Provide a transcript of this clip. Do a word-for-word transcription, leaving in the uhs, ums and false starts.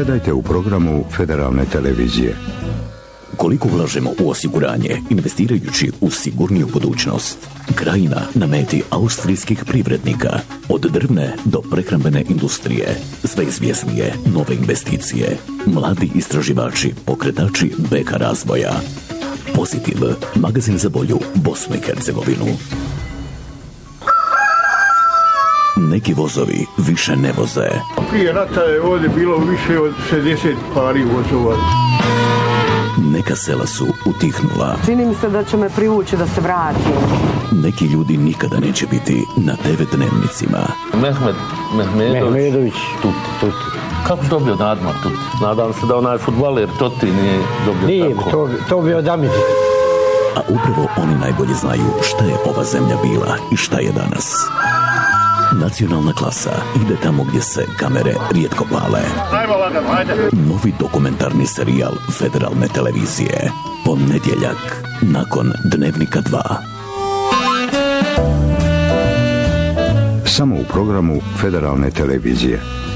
Gledajte u programu Federalne televizije. Koliko ulažemo u osiguranje, investirajući u sigurniju budućnost? Krajina na meti austrijskih privrednika. Od drvne do prehrambene industrije. Sve izvjesnije nove investicije. Mladi istraživači, pokretači beka razvoja. Pozitiv, magazin za bolju Bosnu i Hercegovinu. Neki vozovi više ne voze. Prije rata je ovdje bilo više od šezdeset pari vozova. Neka sela su utihnula. Čini mi se da će me privući da se vratim. Neki ljudi nikada neće biti na te ve dnevnicima. Mehmet Mehmedović. Mehmedović. Tuti, Tuti. Kako si dobio nadmor Tuti? Nadam se da onaj fudbaler Toti nije dobio nije, tako. Nije, to, to bio Damir. A upravo oni najbolje znaju šta je ova zemlja bila i šta je danas. Nacionalna klasa ide tamo gdje se kamere rijetko pale. Novi dokumentarni serijal Federalne televizije. Ponedjeljak nakon Dnevnika dva. Samo u programu Federalne televizije.